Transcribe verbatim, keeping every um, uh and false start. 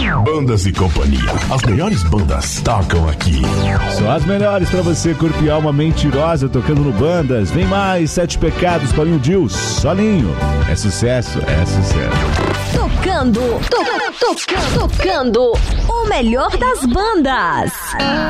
Bandas e Companhia. As melhores bandas tocam aqui. Só as melhores pra você curtir Alma Mentirosa tocando no Bandas. Vem mais, Sete Pecados, Paulinho Dil, Solinho. É sucesso, é sucesso. Tocando, to, tocando, tocando o melhor das bandas.